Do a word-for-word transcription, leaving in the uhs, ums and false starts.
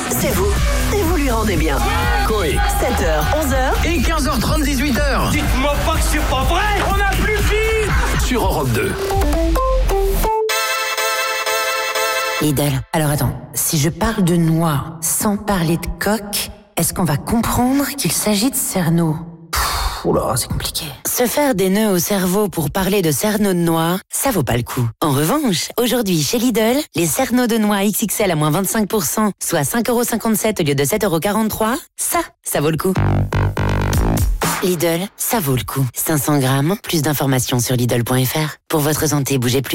c'est vous. Et vous lui rendez bien. Coé. sept heures, onze heures. Et quinze heures trente, dix-huit heures. Dites-moi pas que c'est pas vrai. On a plus fini. Sur Europe deux. Lidl. Alors attends, si je parle de noix sans parler de coque, est-ce qu'on va comprendre qu'il s'agit de cerneau? Oula, c'est compliqué. Se faire des nœuds au cerveau pour parler de cerneau de noix, ça vaut pas le coup. En revanche, aujourd'hui chez Lidl, les cerneaux de noix X X L à moins vingt-cinq pour cent, soit cinq euros cinquante-sept au lieu de sept euros quarante-trois, ça, ça vaut le coup. Lidl, ça vaut le coup. cinq cents grammes, plus d'informations sur Lidl point F R. Pour votre santé, bougez plus.